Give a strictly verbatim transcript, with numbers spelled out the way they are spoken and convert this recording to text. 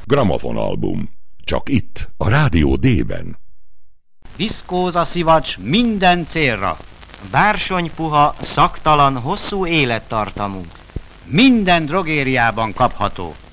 Gramofonalbum. Csak itt, a Rádió D-ben. Viszkóza szivacs minden célra. Bársony puha, szaktalan, hosszú élettartamú. Minden drogériában kapható.